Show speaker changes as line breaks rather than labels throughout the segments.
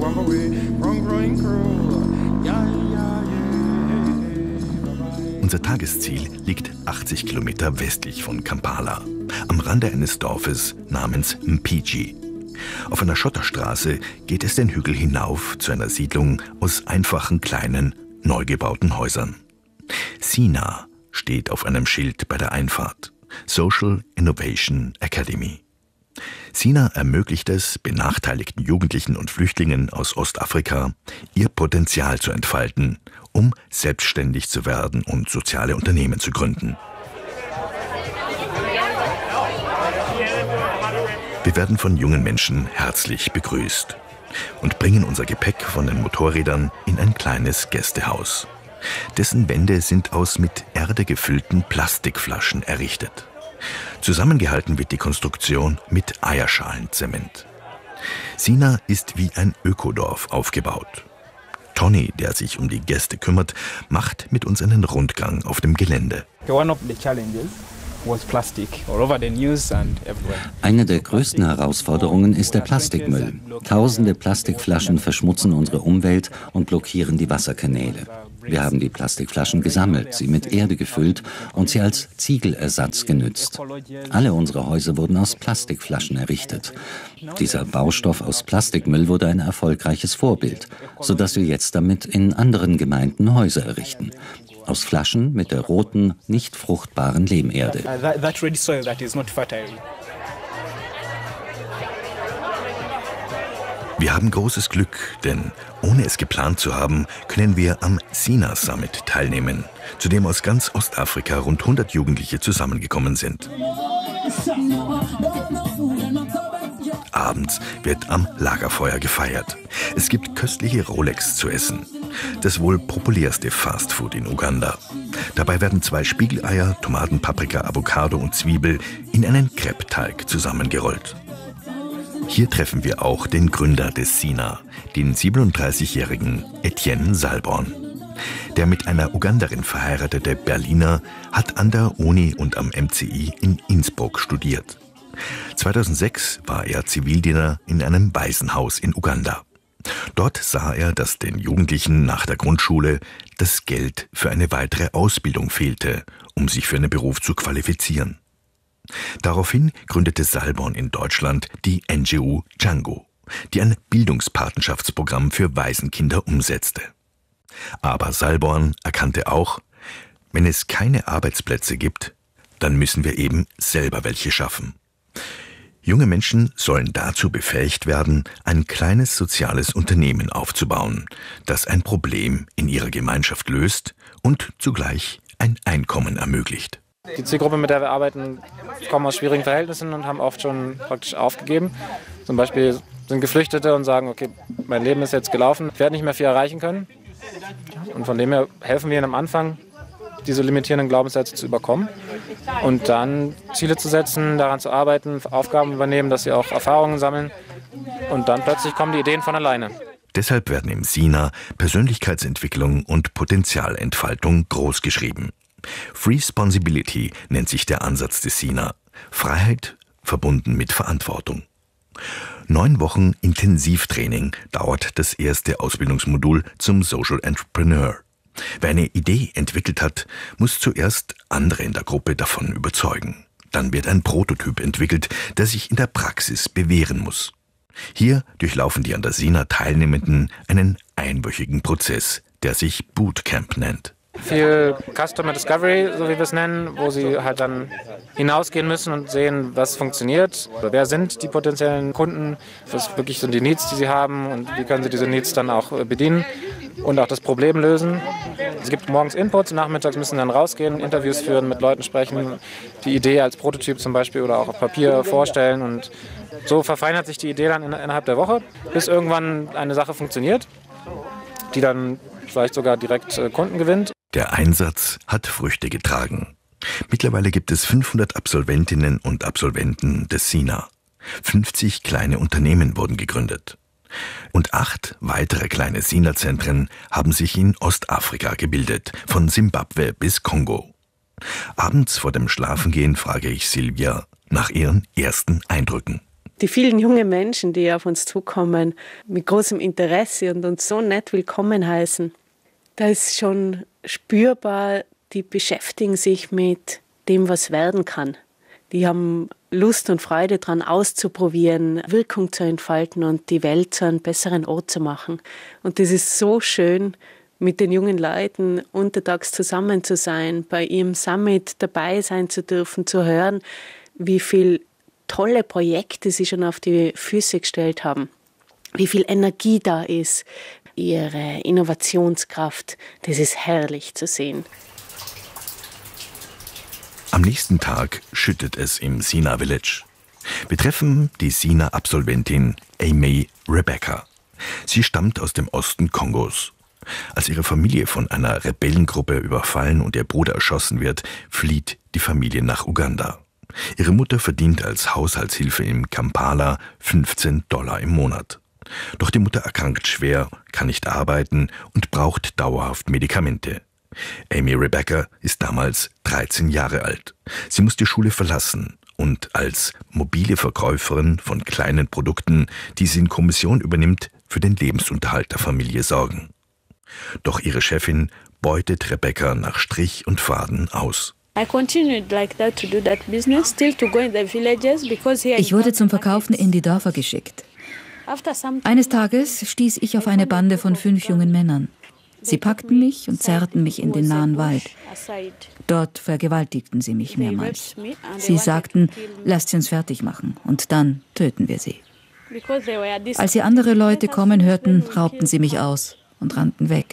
Unser Tagesziel liegt 80 Kilometer westlich von Kampala, am Rande eines Dorfes namens Mpigi. Auf einer Schotterstraße geht es den Hügel hinauf zu einer Siedlung aus einfachen, kleinen, neu gebauten Häusern. SINA steht auf einem Schild bei der Einfahrt. Social Innovation Academy. SINA ermöglicht es benachteiligten Jugendlichen und Flüchtlingen aus Ostafrika, ihr Potenzial zu entfalten, um selbstständig zu werden und soziale Unternehmen zu gründen. Wir werden von jungen Menschen herzlich begrüßt und bringen unser Gepäck von den Motorrädern in ein kleines Gästehaus. Dessen Wände sind aus mit Erde gefüllten Plastikflaschen errichtet. Zusammengehalten wird die Konstruktion mit Eierschalenzement. SINA ist wie ein Ökodorf aufgebaut. Tony, der sich um die Gäste kümmert, macht mit uns einen Rundgang auf dem Gelände.
Eine der größten Herausforderungen ist der Plastikmüll. Tausende Plastikflaschen verschmutzen unsere Umwelt und blockieren die Wasserkanäle. Wir haben die Plastikflaschen gesammelt, sie mit Erde gefüllt und sie als Ziegelersatz genützt. Alle unsere Häuser wurden aus Plastikflaschen errichtet. Dieser Baustoff aus Plastikmüll wurde ein erfolgreiches Vorbild, sodass wir jetzt damit in anderen Gemeinden Häuser errichten. Aus Flaschen mit der roten, nicht fruchtbaren Lehmerde.
Wir haben großes Glück, denn ohne es geplant zu haben, können wir am SINA Summit teilnehmen, zu dem aus ganz Ostafrika rund 100 Jugendliche zusammengekommen sind. Abends wird am Lagerfeuer gefeiert. Es gibt köstliche Rolex zu essen. Das wohl populärste Fastfood in Uganda. Dabei werden 2 Spiegeleier, Tomaten, Paprika, Avocado und Zwiebel in einen Crepe-Teig zusammengerollt. Hier treffen wir auch den Gründer des SINA, den 37-jährigen Etienne Salborn. Der mit einer Uganderin verheiratete Berliner hat an der Uni und am MCI in Innsbruck studiert. 2006 war er Zivildiener in einem Waisenhaus in Uganda. Dort sah er, dass den Jugendlichen nach der Grundschule das Geld für eine weitere Ausbildung fehlte, um sich für einen Beruf zu qualifizieren. Daraufhin gründete Salborn in Deutschland die NGO Django, die ein Bildungspatenschaftsprogramm für Waisenkinder umsetzte. Aber Salborn erkannte auch, wenn es keine Arbeitsplätze gibt, dann müssen wir eben selber welche schaffen. Junge Menschen sollen dazu befähigt werden, ein kleines soziales Unternehmen aufzubauen, das ein Problem in ihrer Gemeinschaft löst und zugleich ein Einkommen ermöglicht.
Die Zielgruppe, mit der wir arbeiten, kommen aus schwierigen Verhältnissen und haben oft schon praktisch aufgegeben. Zum Beispiel sind Geflüchtete und sagen, okay, mein Leben ist jetzt gelaufen, ich werde nicht mehr viel erreichen können. Und von dem her helfen wir ihnen am Anfang, diese limitierenden Glaubenssätze zu überkommen und dann Ziele zu setzen, daran zu arbeiten, Aufgaben übernehmen, dass sie auch Erfahrungen sammeln und dann plötzlich kommen die Ideen von alleine.
Deshalb werden im SINA Persönlichkeitsentwicklung und Potenzialentfaltung großgeschrieben. Freesponsibility nennt sich der Ansatz des SINA. Freiheit verbunden mit Verantwortung. 9 Wochen Intensivtraining dauert das erste Ausbildungsmodul zum Social Entrepreneur. Wer eine Idee entwickelt hat, muss zuerst andere in der Gruppe davon überzeugen. Dann wird ein Prototyp entwickelt, der sich in der Praxis bewähren muss. Hier durchlaufen die an der SINA Teilnehmenden einen einwöchigen Prozess, der sich Bootcamp nennt.
Viel Customer Discovery, so wie wir es nennen, wo sie halt dann hinausgehen müssen und sehen, was funktioniert. Wer sind die potenziellen Kunden, was wirklich sind die Needs, die sie haben und wie können sie diese Needs dann auch bedienen und auch das Problem lösen. Es gibt morgens Inputs, nachmittags müssen dann rausgehen, Interviews führen, mit Leuten sprechen, die Idee als Prototyp zum Beispiel oder auch auf Papier vorstellen und so verfeinert sich die Idee dann innerhalb der Woche, bis irgendwann eine Sache funktioniert, die dann vielleicht sogar direkt Kunden gewinnt.
Der Einsatz hat Früchte getragen. Mittlerweile gibt es 500 Absolventinnen und Absolventen des SINA. 50 kleine Unternehmen wurden gegründet. Und 8 weitere kleine SINA-Zentren haben sich in Ostafrika gebildet, von Simbabwe bis Kongo. Abends vor dem Schlafengehen frage ich Silvia nach ihren ersten Eindrücken.
Die vielen jungen Menschen, die auf uns zukommen, mit großem Interesse und uns so nett willkommen heißen, da ist schon spürbar, die beschäftigen sich mit dem, was werden kann. Die haben Lust und Freude daran, auszuprobieren, Wirkung zu entfalten und die Welt zu einem besseren Ort zu machen. Und das ist so schön, mit den jungen Leuten untertags zusammen zu sein, bei ihrem Summit dabei sein zu dürfen, zu hören, wie viel tolle Projekte sie schon auf die Füße gestellt haben, wie viel Energie da ist, ihre Innovationskraft, das ist herrlich zu sehen.
Am nächsten Tag schüttet es im Sina Village. Wir treffen die Sina-Absolventin Amy Rebecca. Sie stammt aus dem Osten Kongos. Als ihre Familie von einer Rebellengruppe überfallen und ihr Bruder erschossen wird, flieht die Familie nach Uganda. Ihre Mutter verdient als Haushaltshilfe in Kampala $15 im Monat. Doch die Mutter erkrankt schwer, kann nicht arbeiten und braucht dauerhaft Medikamente. Amy Rebecca ist damals 13 Jahre alt. Sie muss die Schule verlassen und als mobile Verkäuferin von kleinen Produkten, die sie in Kommission übernimmt, für den Lebensunterhalt der Familie sorgen. Doch ihre Chefin beutet Rebecca nach Strich und Faden aus.
Ich wurde zum Verkaufen in die Dörfer geschickt. Eines Tages stieß ich auf eine Bande von 5 jungen Männern. Sie packten mich und zerrten mich in den nahen Wald. Dort vergewaltigten sie mich mehrmals. Sie sagten, lasst sie uns fertig machen und dann töten wir sie. Als sie andere Leute kommen hörten, raubten sie mich aus und rannten weg.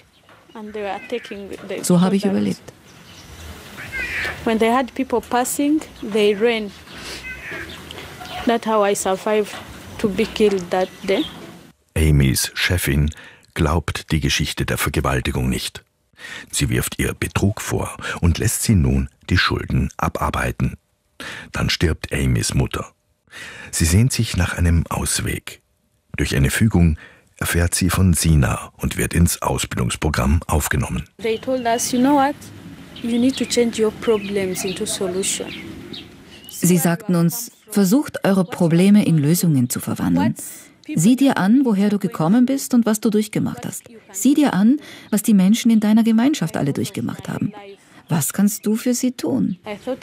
So habe ich überlebt.
When they had people passing, they ran. That's how I survived to be killed that day.
Amys Chefin glaubt die Geschichte der Vergewaltigung nicht. Sie wirft ihr Betrug vor und lässt sie nun die Schulden abarbeiten. Dann stirbt Amys Mutter. Sie sehnt sich nach einem Ausweg. Durch eine Fügung erfährt sie von Sina und wird ins Ausbildungsprogramm aufgenommen.
They told us, you know what? You need to change your problems into solution.
Sie sagten uns, versucht eure Probleme in Lösungen zu verwandeln. Sieh dir an, woher du gekommen bist und was du durchgemacht hast. Sieh dir an, was die Menschen in deiner Gemeinschaft alle durchgemacht haben. Was kannst du für sie tun?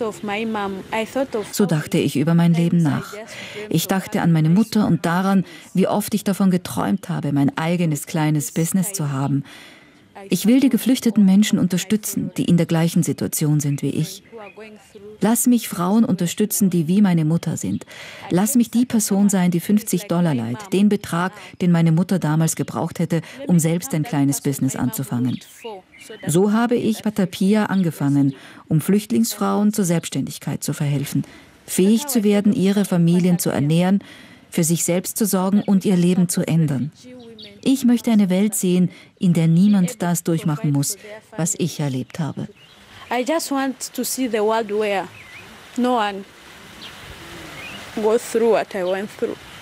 So dachte ich über mein Leben nach. Ich dachte an meine Mutter und daran, wie oft ich davon geträumt habe, mein eigenes kleines Business zu haben. Ich will die geflüchteten Menschen unterstützen, die in der gleichen Situation sind wie ich. Lass mich Frauen unterstützen, die wie meine Mutter sind. Lass mich die Person sein, die $50 leiht, den Betrag, den meine Mutter damals gebraucht hätte, um selbst ein kleines Business anzufangen. So habe ich Patapia angefangen, um Flüchtlingsfrauen zur Selbstständigkeit zu verhelfen, fähig zu werden, ihre Familien zu ernähren, für sich selbst zu sorgen und ihr Leben zu ändern. Ich möchte eine Welt sehen, in der niemand das durchmachen muss, was ich erlebt habe.
I just want to see the world where no one goes through what I went through.